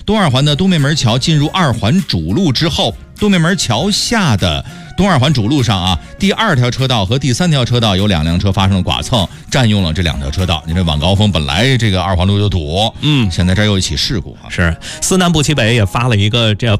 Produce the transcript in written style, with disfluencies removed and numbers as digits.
东二环的东面门桥进入二环主路之后，东面门桥下的东二环主路上啊，第2条车道和第3条车道有2辆车发生了剐蹭，占用了这2条车道。你这晚高峰本来这个二环路就堵，现在这又一起事故啊。 是，思南不齐北也发了一个这